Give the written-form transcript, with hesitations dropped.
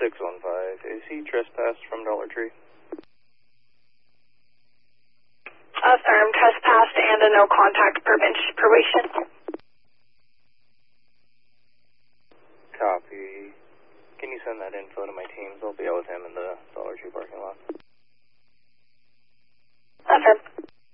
615. Is he trespassed from Dollar Tree? Affirm, trespassed and a no contact probation. Copy. Can you send that info to my teams? I'll be out with him in the Dollar Tree parking lot. Affirm.